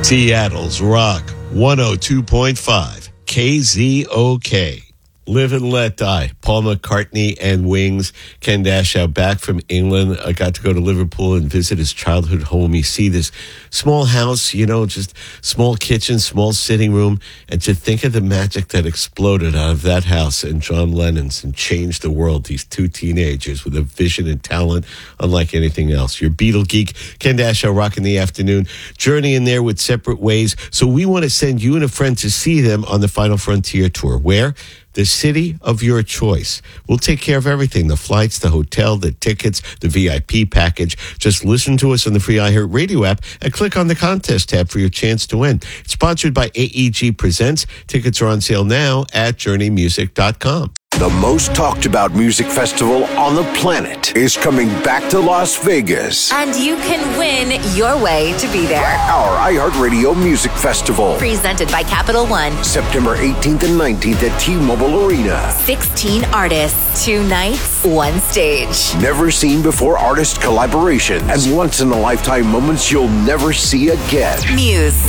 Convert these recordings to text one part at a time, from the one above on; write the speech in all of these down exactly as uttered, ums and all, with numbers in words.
Seattle's Rock one oh two point five, K Z O K. Live and Let Die. Paul McCartney and Wings. Ken Dashow back from England. I got to go to Liverpool and visit his childhood home. You see this small house, you know, just small kitchen, small sitting room. And to think of the magic that exploded out of that house and John Lennon's and changed the world. These two teenagers with a vision and talent unlike anything else. Your Beatle geek, Ken Dashow, rocking the afternoon. Journeying there with separate ways. So we want to send you and a friend to see them on the Final Frontier Tour. Where? The city of your choice. We'll take care of everything. The flights, the hotel, the tickets, the V I P package. Just listen to us on the free iHeartRadio app and click on the contest tab for your chance to win. It's sponsored by A E G Presents. Tickets are on sale now at journey music dot com. The most talked about music festival on the planet is coming back to Las Vegas. And you can win your way to be there. Our iHeartRadio Music Festival. Presented by Capital One. September eighteenth and nineteenth at T-Mobile Arena. sixteen artists, two nights, one stage. Never seen before artist collaborations and once in a lifetime moments you'll never see again. Muse.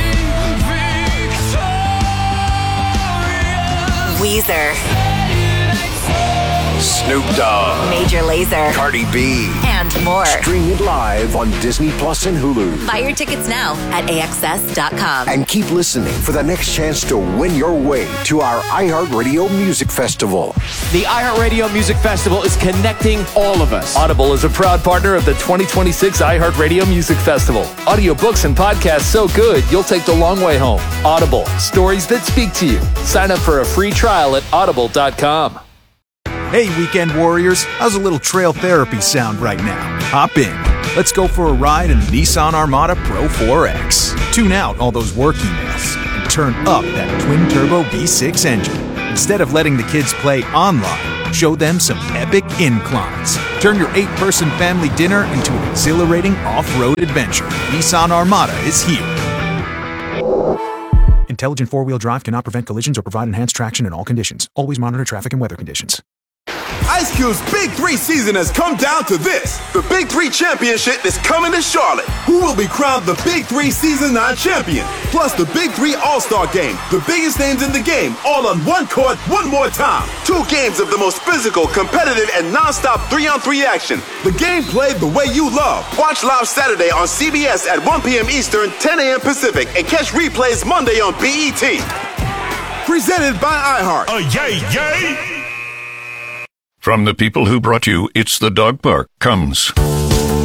Weezer. Snoop Dogg, Major Lazer, Cardi B, and more. Stream it live on Disney Plus and Hulu. Buy your tickets now at A X S dot com. And keep listening for the next chance to win your way to our iHeartRadio Music Festival. The iHeartRadio Music Festival is connecting all of us. Audible is a proud partner of the twenty twenty-six iHeartRadio Music Festival. Audiobooks and podcasts so good, you'll take the long way home. Audible, stories that speak to you. Sign up for a free trial at audible dot com. Hey, weekend warriors, how's a little trail therapy sound right now? Hop in. Let's go for a ride in the Nissan Armada Pro four X. Tune out all those work emails and turn up that twin-turbo V six engine. Instead of letting the kids play online, show them some epic inclines. Turn your eight-person family dinner into an exhilarating off-road adventure. Nissan Armada is here. Intelligent four-wheel drive cannot prevent collisions or provide enhanced traction in all conditions. Always monitor traffic and weather conditions. Ice Cube's Big Three season has come down to this. The Big Three Championship is coming to Charlotte. Who will be crowned the Big Three Season nine champion? Plus the Big Three All-Star Game. The biggest names in the game, all on one court, one more time. Two games of the most physical, competitive, and non-stop three-on-three action. The game played the way you love. Watch live Saturday on C B S at one p.m. Eastern, ten a.m. Pacific, and catch replays Monday on B E T. Presented by iHeart. Oh, yay, yay! From the people who brought you It's the Dog Park comes